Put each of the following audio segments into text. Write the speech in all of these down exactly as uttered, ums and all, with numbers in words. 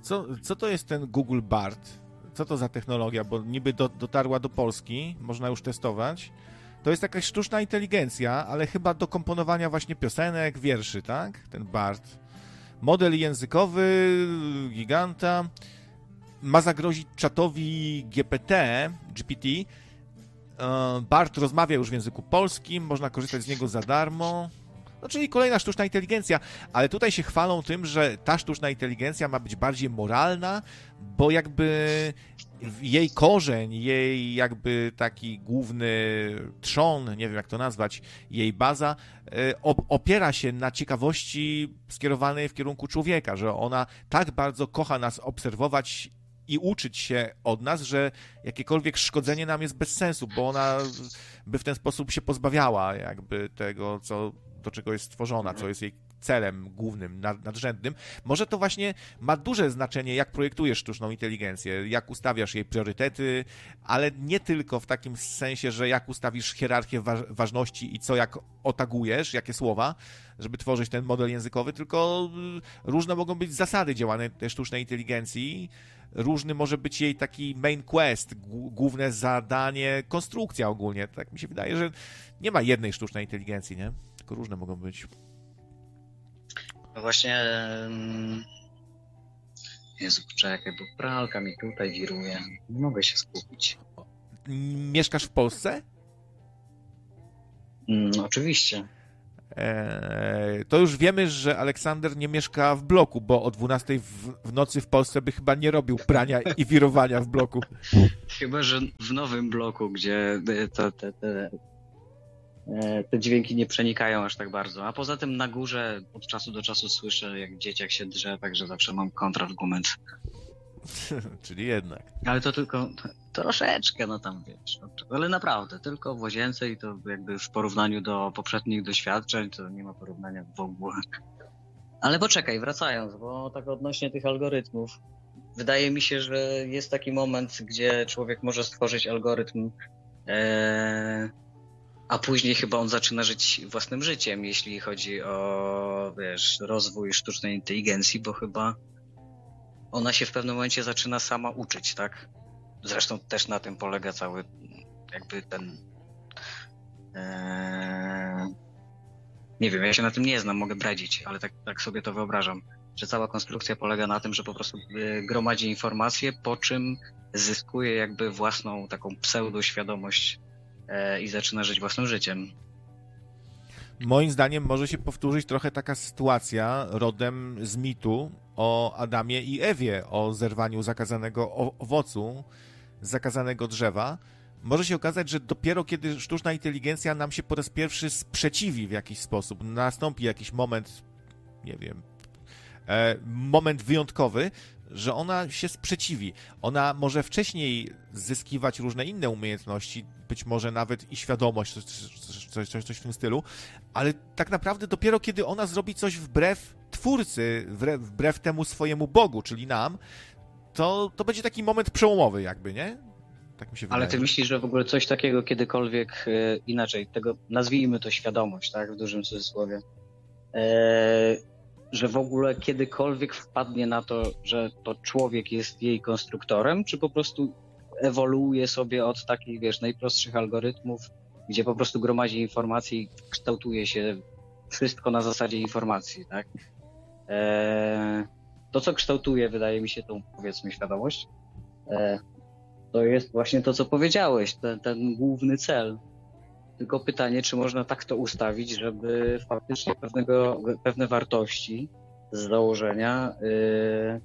co, co to jest ten Google Bard? Co to za technologia? Bo niby do, dotarła do Polski, można już testować. To jest jakaś sztuczna inteligencja, ale chyba do komponowania właśnie piosenek, wierszy, tak? Ten Bard. Model językowy giganta ma zagrozić czatowi G P T, G P T. Bard rozmawia już w języku polskim, można korzystać z niego za darmo. No, czyli kolejna sztuczna inteligencja, ale tutaj się chwalą tym, że ta sztuczna inteligencja ma być bardziej moralna, bo jakby jej korzeń, jej jakby taki główny trzon, nie wiem jak to nazwać, jej baza, opiera się na ciekawości skierowanej w kierunku człowieka, że ona tak bardzo kocha nas obserwować i uczyć się od nas, że jakiekolwiek szkodzenie nam jest bez sensu, bo ona by w ten sposób się pozbawiała jakby tego, co, do czego jest stworzona, co jest jej celem głównym, nadrzędnym. Może to właśnie ma duże znaczenie, jak projektujesz sztuczną inteligencję, jak ustawiasz jej priorytety, ale nie tylko w takim sensie, że jak ustawisz hierarchię wa- ważności i co jak otagujesz, jakie słowa, żeby tworzyć ten model językowy, tylko różne mogą być zasady działania tej sztucznej inteligencji, różny może być jej taki main quest, główne zadanie, konstrukcja ogólnie. Tak mi się wydaje, że nie ma jednej sztucznej inteligencji, nie? Tylko różne mogą być. No właśnie... Jezu, czekaj, bo pralka mi tutaj wiruje. Nie mogę się skupić. Mieszkasz w Polsce? Mm, oczywiście. Eee, to już wiemy, że Aleksander nie mieszka w bloku, bo o dwunastej w, w nocy w Polsce by chyba nie robił prania i wirowania w bloku. Chyba, że w nowym bloku, gdzie te, te, te, te dźwięki nie przenikają aż tak bardzo. A poza tym na górze od czasu do czasu słyszę, jak dzieciak się drze, także zawsze mam kontrargument. Czyli jednak. Ale to tylko troszeczkę, no tam wiesz. Ale naprawdę, tylko w łazience i to jakby w porównaniu do poprzednich doświadczeń, to nie ma porównania w ogóle. Ale poczekaj, wracając, bo tak odnośnie tych algorytmów. Wydaje mi się, że jest taki moment, gdzie człowiek może stworzyć algorytm, ee, a później chyba on zaczyna żyć własnym życiem, jeśli chodzi o, wiesz, rozwój sztucznej inteligencji, bo chyba ona się w pewnym momencie zaczyna sama uczyć, tak? Zresztą też na tym polega cały jakby ten... Ee... Nie wiem, ja się na tym nie znam, mogę bredzić, ale tak, tak sobie to wyobrażam, że cała konstrukcja polega na tym, że po prostu gromadzi informacje, po czym zyskuje jakby własną taką pseudoświadomość e, i zaczyna żyć własnym życiem. Moim zdaniem może się powtórzyć trochę taka sytuacja rodem z mitu o Adamie i Ewie, o zerwaniu zakazanego owocu, zakazanego drzewa. Może się okazać, że dopiero kiedy sztuczna inteligencja nam się po raz pierwszy sprzeciwi w jakiś sposób, nastąpi jakiś moment, nie wiem, e, moment wyjątkowy, że ona się sprzeciwi. Ona może wcześniej zyskiwać różne inne umiejętności, być może nawet i świadomość, coś, coś, coś, coś w tym stylu, ale tak naprawdę dopiero kiedy ona zrobi coś wbrew twórcy, wbrew, wbrew temu swojemu Bogu, czyli nam, to, to będzie taki moment przełomowy jakby, nie? Tak mi się wydaje. Ale ty myślisz, że w ogóle coś takiego kiedykolwiek e, inaczej, tego nazwijmy to świadomość, tak, w dużym cudzysłowie, e, że w ogóle kiedykolwiek wpadnie na to, że to człowiek jest jej konstruktorem, czy po prostu ewoluuje sobie od takich, wiesz, najprostszych algorytmów, gdzie po prostu gromadzi informacje i kształtuje się wszystko na zasadzie informacji, tak? E, to, co kształtuje, wydaje mi się, tą, powiedzmy, świadomość, e, to jest właśnie to, co powiedziałeś, ten, ten główny cel. Tylko pytanie, czy można tak to ustawić, żeby faktycznie pewnego, pewne wartości z założenia yy,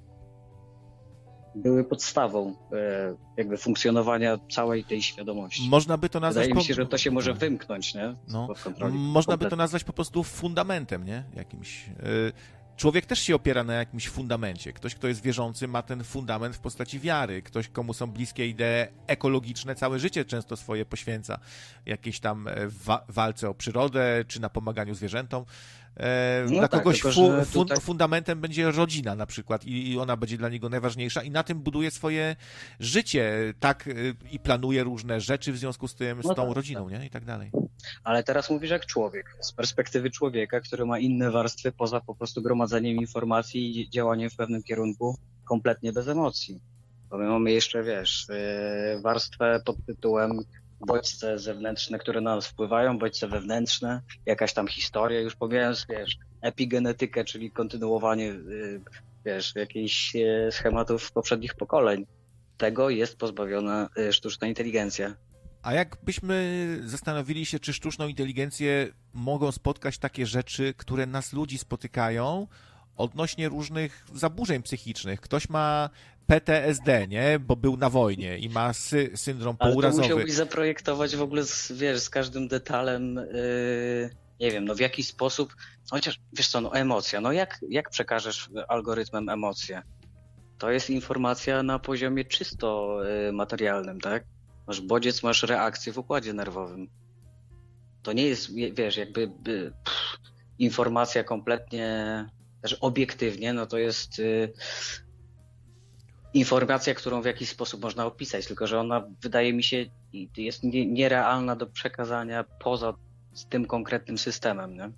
były podstawą yy, jakby funkcjonowania całej tej świadomości. Można by to nazwać... Wydaje mi się, że to się może wymknąć, nie? No. Można by to nazwać po prostu fundamentem, nie? Jakimś... Yy... Człowiek też się opiera na jakimś fundamencie. Ktoś, kto jest wierzący, ma ten fundament w postaci wiary. Ktoś, komu są bliskie idee ekologiczne, całe życie często swoje poświęca jakiejś tam wa- walce o przyrodę, czy na pomaganiu zwierzętom. E, no dla tak, kogoś tylko, fu- tutaj... fun- fundamentem będzie rodzina na przykład i, i ona będzie dla niego najważniejsza i na tym buduje swoje życie, tak, y, i planuje różne rzeczy w związku z tym, z no tą tak, rodziną, tak. nie? I tak dalej. Ale teraz mówisz jak człowiek, z perspektywy człowieka, który ma inne warstwy poza po prostu gromadzeniem informacji i działaniem w pewnym kierunku, kompletnie bez emocji. Bo my mamy jeszcze, wiesz, warstwę pod tytułem bodźce zewnętrzne, które na nas wpływają, bodźce wewnętrzne, jakaś tam historia, już pomijając, wiesz, epigenetykę, czyli kontynuowanie, wiesz, jakichś schematów poprzednich pokoleń. Tego jest pozbawiona sztuczna inteligencja. A jakbyśmy zastanowili się, czy sztuczną inteligencję mogą spotkać takie rzeczy, które nas ludzi spotykają odnośnie różnych zaburzeń psychicznych. Ktoś ma P T S D, nie? Bo był na wojnie i ma sy- syndrom pourazowy. Ale to musiałbyś zaprojektować w ogóle, z, wiesz, z każdym detalem, yy, nie wiem, no w jaki sposób, chociaż, wiesz co, no emocja, no jak, jak przekażesz algorytmem emocję? To jest informacja na poziomie czysto yy, materialnym, tak? Masz bodziec, masz reakcję w układzie nerwowym. To nie jest, wiesz, jakby by, pff, informacja kompletnie, też obiektywnie, no to jest y, informacja, którą w jakiś sposób można opisać, tylko że ona, wydaje mi się, jest nie, nierealna do przekazania poza z tym konkretnym systemem, nie?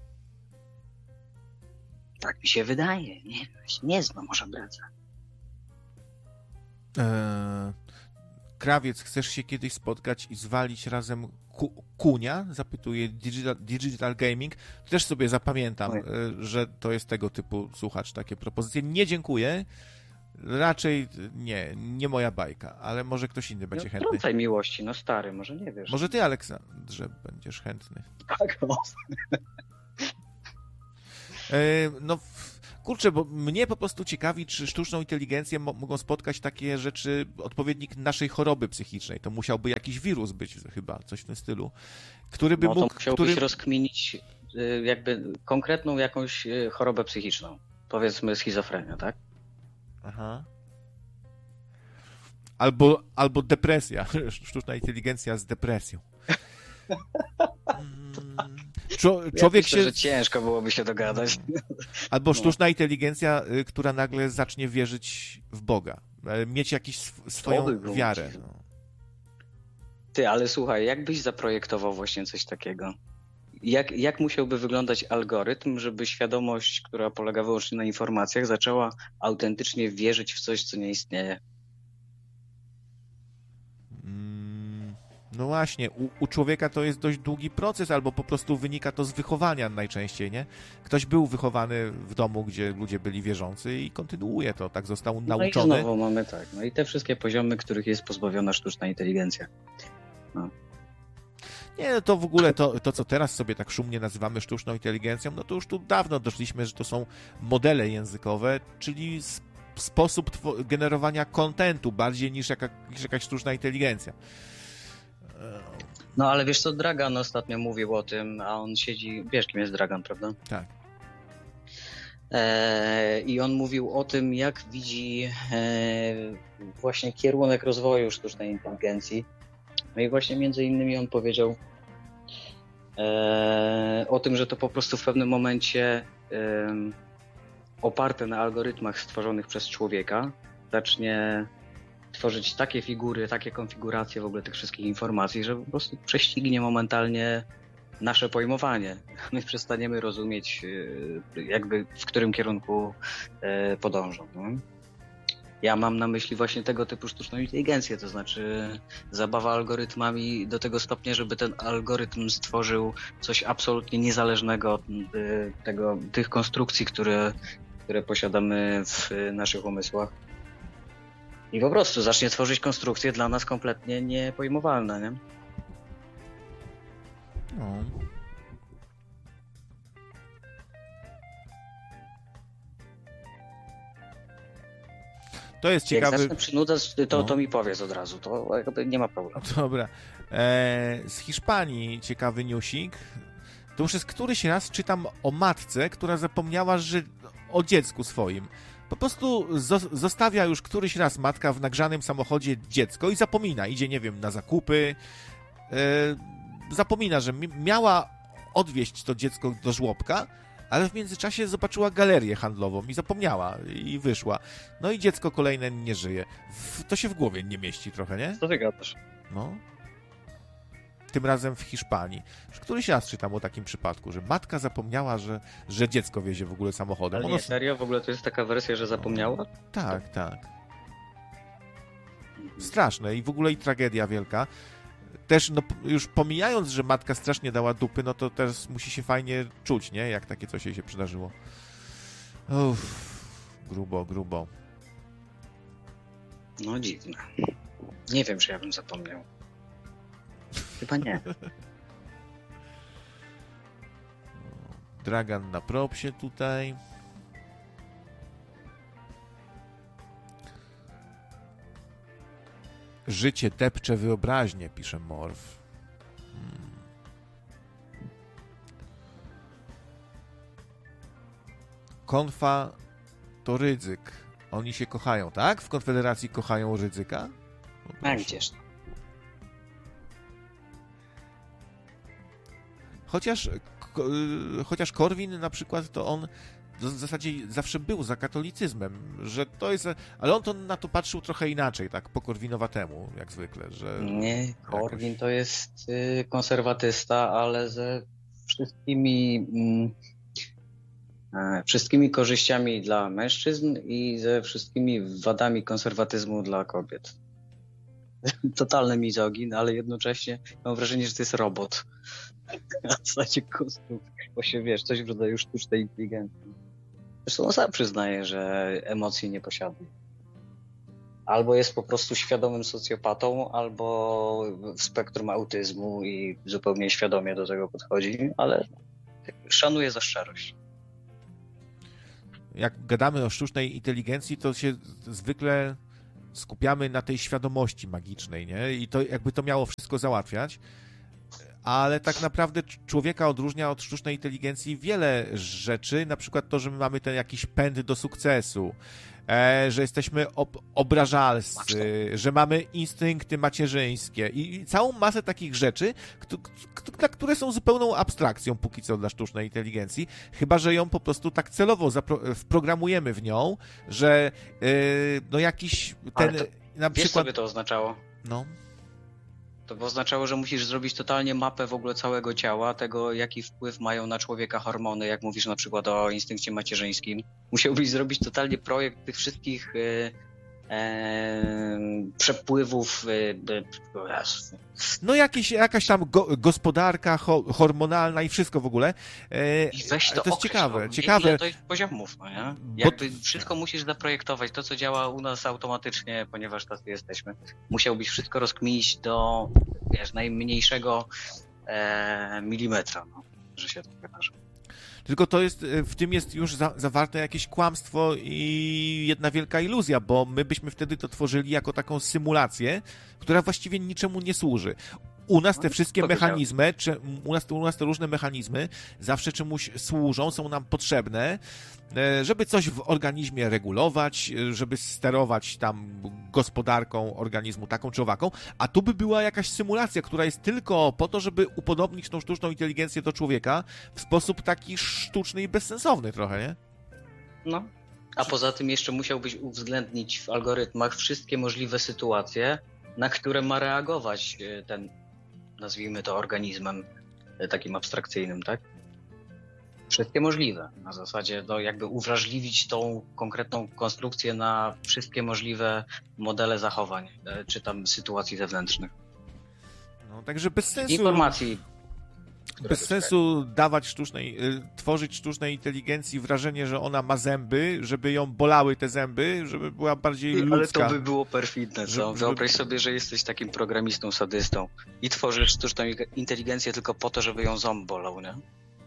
Tak mi się wydaje, nie, nie znam, może bredzę. Eee... Krawiec, chcesz się kiedyś spotkać i zwalić razem ku, kunia? Zapytuje Digital, Digital Gaming. Też sobie zapamiętam, Oj. że to jest tego typu słuchacz, takie propozycje. Nie dziękuję. Raczej nie, nie moja bajka, ale może ktoś inny będzie no, chętny. Trącaj miłości, no stary, może nie wiesz. Może ty, Aleksandrze, będziesz chętny. Tak, no. E, no... Kurczę, bo mnie po prostu ciekawi, czy sztuczną inteligencję mo- mogą spotkać takie rzeczy, odpowiednik naszej choroby psychicznej. To musiałby jakiś wirus być chyba, coś w tym stylu, który by no, to mógł... musiałbyś który... rozkminić jakby konkretną jakąś chorobę psychiczną. Powiedzmy schizofrenia, tak? Aha. Albo, albo depresja. Sztuczna inteligencja z depresją. Człowiek ja myślę, się... że ciężko byłoby się dogadać. Albo sztuczna no. inteligencja, która nagle zacznie wierzyć w Boga. Mieć jakąś sw- swoją wiarę. No. Ty, ale słuchaj, jak byś zaprojektował właśnie coś takiego? Jak, jak musiałby wyglądać algorytm, żeby świadomość, która polega wyłącznie na informacjach, zaczęła autentycznie wierzyć w coś, co nie istnieje? No właśnie, u, u człowieka to jest dość długi proces, albo po prostu wynika to z wychowania najczęściej, nie? Ktoś był wychowany w domu, gdzie ludzie byli wierzący i kontynuuje to, tak został nauczony. No i znowu mamy tak, no i te wszystkie poziomy, których jest pozbawiona sztuczna inteligencja. No. Nie, no to w ogóle to, to, co teraz sobie tak szumnie nazywamy sztuczną inteligencją, no to już tu dawno doszliśmy, że to są modele językowe, czyli sp- sposób tw- generowania kontentu bardziej niż, jaka, niż jakaś sztuczna inteligencja. No ale wiesz co, Dragan ostatnio mówił o tym, a on siedzi, wiesz kim jest Dragan, prawda? Tak. E, I on mówił o tym, jak widzi e, właśnie kierunek rozwoju sztucznej inteligencji. No i właśnie między innymi on powiedział e, o tym, że to po prostu w pewnym momencie e, oparte na algorytmach stworzonych przez człowieka zacznie tworzyć takie figury, takie konfiguracje w ogóle tych wszystkich informacji, że po prostu prześcignie momentalnie nasze pojmowanie. My przestaniemy rozumieć jakby w którym kierunku podążą. No? Ja mam na myśli właśnie tego typu sztuczną inteligencję, to znaczy zabawa algorytmami do tego stopnia, żeby ten algorytm stworzył coś absolutnie niezależnego od tego, tych konstrukcji, które, które posiadamy w naszych umysłach. I po prostu zacznie tworzyć konstrukcje dla nas kompletnie niepojmowalne, nie? No. To jest ciekawy... Jak zacznę przynudzać, to, no. to mi powiedz od razu, to jakby nie ma problemu. Dobra. E, z Hiszpanii ciekawy newsik. To już jest któryś raz czytam o matce, która zapomniała, że o dziecku swoim. Po prostu zostawia już któryś raz matka w nagrzanym samochodzie dziecko i zapomina. Idzie, nie wiem, na zakupy. Yy, zapomina, że miała odwieźć to dziecko do żłobka, ale w międzyczasie zobaczyła galerię handlową i zapomniała i wyszła. No i dziecko kolejne nie żyje. W, to się w głowie nie mieści trochę, nie? Co ty gadasz? No. tym razem w Hiszpanii. Już któryś raz czytam o takim przypadku, że matka zapomniała, że, że dziecko wiezie w ogóle samochodem. Ale Ono... nie, serio? W ogóle to jest taka wersja, że zapomniała? Tak, tak. Straszne i w ogóle i tragedia wielka. Też, no już pomijając, że matka strasznie dała dupy, no to też musi się fajnie czuć, nie? Jak takie coś jej się przydarzyło. Uff, grubo, grubo. No dziwne. Nie wiem, czy ja bym zapomniał. Chyba nie. Dragan na propsie tutaj. Życie depcze wyobraźnię, pisze Morf. Hmm. Konfa to Rydzyk. Oni się kochają, tak? W Konfederacji kochają Rydzyka? No A gdzież? Chociaż, chociaż Korwin na przykład, to on w zasadzie zawsze był za katolicyzmem, że to jest, ale on to na to patrzył trochę inaczej, tak po korwinowatemu, jak zwykle, że... Nie, Korwin jakoś... to jest y, konserwatysta, ale ze wszystkimi y, wszystkimi korzyściami dla mężczyzn i ze wszystkimi wadami konserwatyzmu dla kobiet. Totalny mizogin, ale jednocześnie mam wrażenie, że to jest robot. Na zasadzie kustów, bo się wiesz, coś w rodzaju sztucznej inteligencji. Zresztą on sam przyznaje, że emocji nie posiada. Albo jest po prostu świadomym socjopatą, albo w spektrum autyzmu i zupełnie świadomie do tego podchodzi, ale szanuję za szczerość. Jak gadamy o sztucznej inteligencji, to się zwykle skupiamy na tej świadomości magicznej, nie? I to jakby to miało wszystko załatwiać. Ale tak naprawdę człowieka odróżnia od sztucznej inteligencji wiele rzeczy, na przykład to, że my mamy ten jakiś pęd do sukcesu, e, że jesteśmy ob- obrażalscy, że mamy instynkty macierzyńskie i, i całą masę takich rzeczy, k- k- które są zupełną abstrakcją póki co dla sztucznej inteligencji, chyba że ją po prostu tak celowo zapro- wprogramujemy w nią, że e, no jakiś ten... To, na wiesz, przykład... co by to oznaczało? No... To by oznaczało, że musisz zrobić totalnie mapę w ogóle całego ciała, tego jaki wpływ mają na człowieka hormony, jak mówisz na przykład o instynkcie macierzyńskim. Musiałbyś zrobić totalnie projekt tych wszystkich e, e, przepływów. E, no jakieś, jakaś tam go, gospodarka ho, hormonalna i wszystko w ogóle. E, I weź to, to jest ciekawe. No, ciekawe. Ile to jest poziomów, no nie? Jakby Bo... wszystko musisz zaprojektować. To, co działa u nas automatycznie, ponieważ tacy jesteśmy. Musiałbyś wszystko rozkminić do, wiesz, najmniejszego e, milimetra, no, że się to wydarzy. Tylko to jest, w tym jest już za, zawarte jakieś kłamstwo i jedna wielka iluzja, bo my byśmy wtedy to tworzyli jako taką symulację, która właściwie niczemu nie służy. U nas te no, wszystkie mechanizmy, czy, u, nas, u nas te różne mechanizmy zawsze czemuś służą, są nam potrzebne, żeby coś w organizmie regulować, żeby sterować tam gospodarką organizmu taką czy owaką, a tu by była jakaś symulacja, która jest tylko po to, żeby upodobnić tą sztuczną inteligencję do człowieka w sposób taki sztuczny i bezsensowny trochę, nie? No. A poza tym jeszcze musiałbyś uwzględnić w algorytmach wszystkie możliwe sytuacje, na które ma reagować ten, nazwijmy to, organizmem takim abstrakcyjnym, tak? Wszystkie możliwe. Na zasadzie no, jakby uwrażliwić tą konkretną konstrukcję na wszystkie możliwe modele zachowań, czy tam sytuacji zewnętrznych. No, także bez sensu... Informacji. Bez sensu dawać sztucznej, tworzyć sztucznej inteligencji wrażenie, że ona ma zęby, żeby ją bolały te zęby, żeby była bardziej ludzka. Ale to by było perfidne, co? Żeby... Wyobraź sobie, że jesteś takim programistą, sadystą i tworzysz sztuczną inteligencję tylko po to, żeby ją ząb bolał, nie?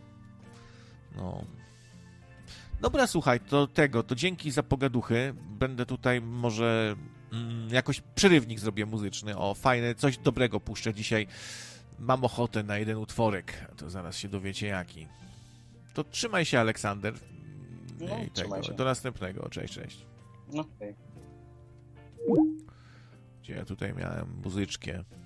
No. Dobra, słuchaj, to tego, to dzięki za pogaduchy. Będę tutaj może mm, jakoś przerywnik zrobię muzyczny. O, fajne, coś dobrego puszczę dzisiaj. Mam ochotę na jeden utworek, to zaraz się dowiecie jaki. To trzymaj się, Aleksander. No, I tego. się. Do następnego. Cześć, cześć. No, okay. Gdzie ja tutaj miałem muzyczkę.